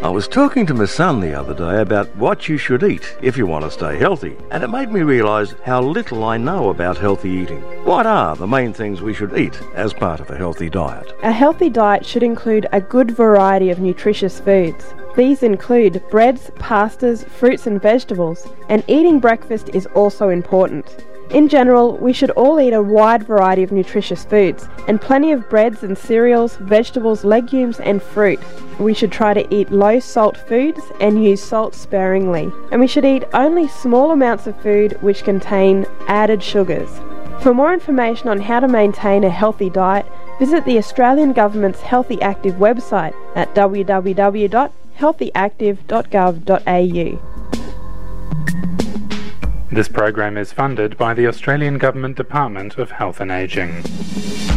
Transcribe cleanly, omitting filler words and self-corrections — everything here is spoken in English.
I was talking to my son the other day about what you should eat if you want to stay healthy, and it made me realise how little I know about healthy eating. What are the main things we should eat as part of a healthy diet? A healthy diet should include a good variety of nutritious foods. These include breads, pastas, fruits and vegetables, and eating breakfast is also important. In general, we should all eat a wide variety of nutritious foods, and plenty of breads and cereals, vegetables, legumes and fruit. We should try to eat low-salt foods and use salt sparingly. And we should eat only small amounts of food which contain added sugars. For more information on how to maintain a healthy diet, visit the Australian Government's Healthy Active website at www.healthyactive.gov.au. This program is funded by the Australian Government Department of Health and Ageing.